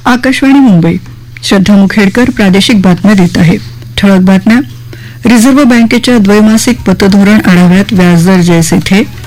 आकाशवाणी मुंबई. श्रद्धा मुखेडकर प्रादेशिक बातम्या देत आहे. ठळक बातम्या. रिझर्व्ह बँकेच्या द्वैमासिक पतधोरण आढाव्यात व्याजदर जैसे थे.